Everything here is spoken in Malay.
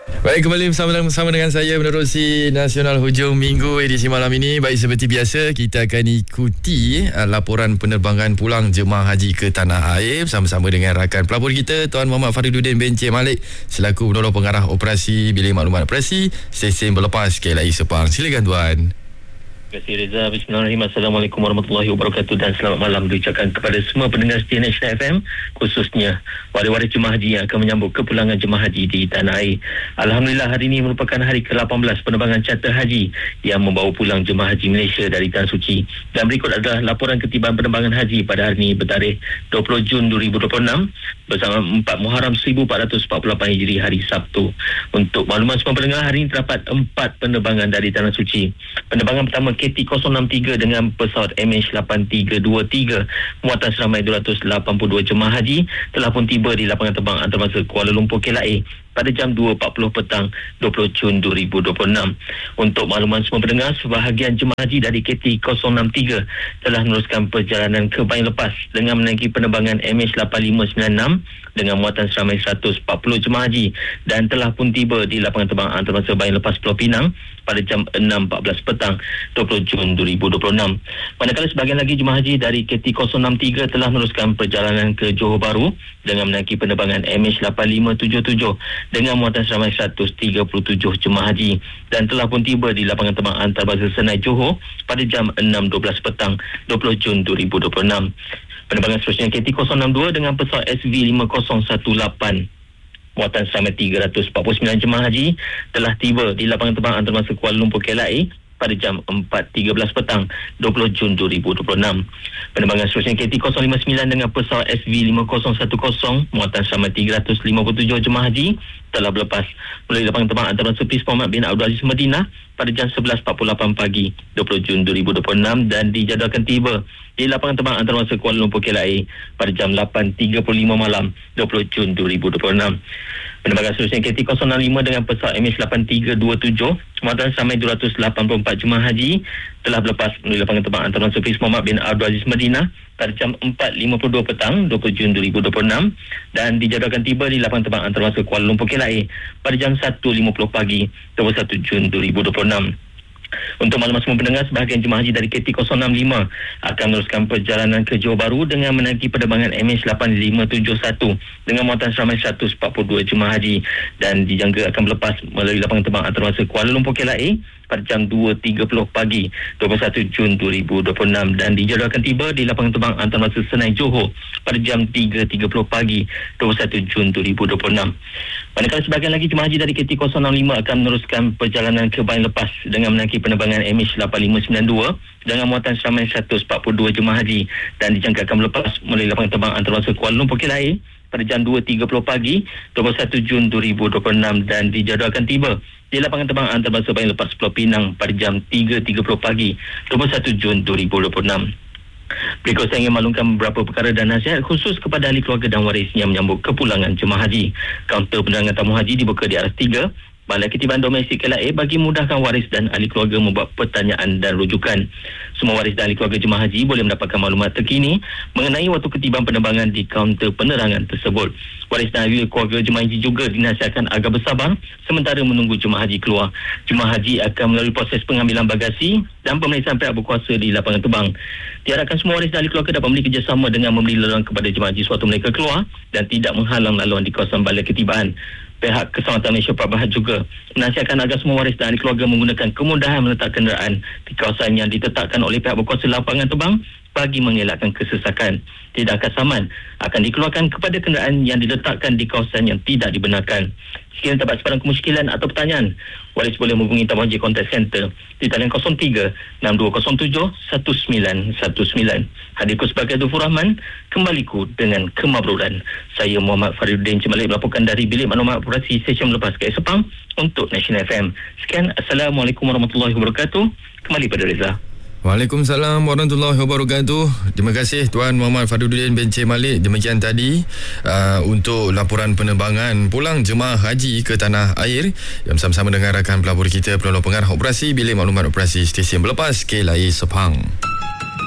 Baik, kembali bersama dengan saya menerusi Nasional Hujung Minggu edisi malam ini. Baik, seperti biasa kita akan ikuti laporan penerbangan pulang jemaah haji ke tanah air bersama-sama dengan rakan pelapor kita Tuan Muhammad Fariduddin bin Encik Malik selaku penolong pengarah operasi Bilik Maklumat Operasi Stesen Berlepas KLIA Sepang. Silakan Tuan. Terima kasih Reza. Bismillahirrahmanirrahim. Assalamualaikum warahmatullahi wabarakatuh dan selamat malam diucapkan kepada semua pendengar setia Nasional FM, khususnya waris-waris jemaah haji yang akan menyambut kepulangan jemaah haji di tanah air. Alhamdulillah, hari ini merupakan hari ke-18 penerbangan charter haji yang membawa pulang jemaah haji Malaysia dari Tanah Suci. Dan berikut adalah laporan ketibaan penerbangan haji pada hari ini bertarikh 20 Jun 2026 bersama 4 Muharram 1448 Hijri hari Sabtu. Untuk makluman semua pendengar, hari ini terdapat 4 penerbangan dari Tanah Suci. Penerbangan pertama KT063 dengan pesawat MH8323 muatan seramai 282 jemaah haji telah pun tiba di lapangan terbang antarabangsa Kuala Lumpur KLIA pada jam 2.40 petang 20 Jun 2026. Untuk makluman semua pendengar, sebahagian jemaah haji dari KT063 telah meneruskan perjalanan ke Bayan Lepas dengan menaiki penerbangan MH8596 dengan muatan seramai 140 jemaah haji dan telah pun tiba di lapangan terbang antarabangsa Bayan Lepas Pulau Pinang pada jam 6.14 petang 20 Jun 2026. Manakala sebahagian lagi jemaah haji dari KT063 telah meneruskan perjalanan ke Johor Bahru dengan menaiki penerbangan MH8577 dengan muatan seramai 137 jemaah haji dan telah pun tiba di lapangan terbang antarabangsa Senai Johor pada jam 6.12 petang 20 Jun 2026. Penerbangan seterusnya KT062 dengan pesawat SV5018 muatan seramai 349 jemaah haji telah tiba di lapangan terbang antarabangsa Kuala Lumpur KLIA pada jam 4.13 petang 20 Jun 2026. Penerbangan seterusnya KT059 dengan pesawat SV5010 muatan seramai 357 jemaah haji telah berlepas melalui lapangan terbang antarabangsa Pis Mohammed bin Abdul Aziz Madinah pada jam 11.48 pagi 20 Jun 2026 dan dijadualkan tiba di lapangan terbang antarabangsa Kuala Lumpur KLIA pada jam 8.35 malam 20 Jun 2026. Penerbangan seterusnya KT065 dengan pesawat MH8327 muatan seramai 284 jemaah haji telah berlepas melalui lapangan terbang antarabangsa Pis Mohammed bin Abdul Aziz Madinah pada jam 4.52 petang 20 Jun 2026 dan dijadualkan tiba di lapangan terbang antarabangsa Kuala Lumpur KLIA pada jam 1.50 pagi 21 Jun 2026. Untuk maklumat semua pendengar, sebahagian jemaah haji dari KT065 akan meneruskan perjalanan ke Johor Bahru dengan menaiki penerbangan MH8571 dengan muatan seramai 142 jemaah haji dan dijangka akan berlepas melalui lapangan terbang antarabangsa Kuala Lumpur KLIA pada jam 2.30 pagi 21 Jun 2026 dan dijadualkan tiba di lapangan terbang antarabangsa Senai Johor pada jam 3.30 pagi 21 Jun 2026. Manakala sebahagian lagi jemaah haji dari KT065 akan meneruskan perjalanan ke Bayan Lepas dengan menaiki penerbangan MH8592 dengan muatan seramai 142 jemaah haji dan dijangka akan berlepas melalui lapangan terbang antarabangsa Kuala Lumpur KLIA pada jam 2.30 pagi 21 Jun 2026 dan dijadualkan tiba di lapangan terbang antarabangsa Bayan Lepas Pulau Pinang pada jam 3.30 pagi 21 Jun 2026. Berikut saya ingin maklumkan beberapa perkara dan nasihat khusus kepada ahli keluarga dan waris yang menyambut kepulangan jemaah haji. Kaunter penerangan tamu haji dibuka di aras 3 Balai Ketibaan Domestik KLIA bagi memudahkan waris dan ahli keluarga membuat pertanyaan dan rujukan. Semua waris dan ahli keluarga jemaah haji boleh mendapatkan maklumat terkini mengenai waktu ketibaan penerbangan di kaunter penerangan tersebut. Waris dan ahli keluarga jemaah haji juga dinasihatkan agar bersabar sementara menunggu jemaah haji keluar. Jemaah haji akan melalui proses pengambilan bagasi dan pemeriksaan pihak berkuasa di lapangan terbang. Diharapkan semua waris dan ahli keluarga dapat memberi kerjasama dengan memberi laluan kepada jemaah haji sewaktu mereka keluar dan tidak menghalang laluan di kawasan balai ketibaan. Pihak Keselamatan Malaysia Pak Bahad juga menasihatkan agar semua waris dan ahli keluarga menggunakan kemudahan meletak kenderaan di kawasan yang ditetapkan oleh pihak berkuasa lapangan terbang bagi mengelakkan kesesakan. Tindakan saman akan dikeluarkan kepada kenderaan yang diletakkan di kawasan yang tidak dibenarkan. Sekiranya terdapat sebarang kemusykilan atau pertanyaan, waris boleh menghubungi Tamu Haji Contact Center di talian 03-6207-1919. Hadirku sebagai Dufur Rahman, kembaliku dengan kemabruran. Saya Muhammad Fariduddin Encik Malik melaporkan dari Bilik Maklumat Operasi Stesen Berlepas KLIA Sepang untuk Nasional FM. Sekian, Assalamualaikum warahmatullahi wabarakatuh. Kembali pada Reza. Waalaikumsalam warahmatullahi wabarakatuh. Terima kasih Tuan Muhammad Fariduddin bin Encik Malik. Demikian tadi untuk laporan penerbangan pulang jemaah haji ke tanah air yang bersama-sama dengan rakan pelapor kita penolong pengarah operasi Bilik Maklumat Operasi Stesen Berlepas KLIA Sepang.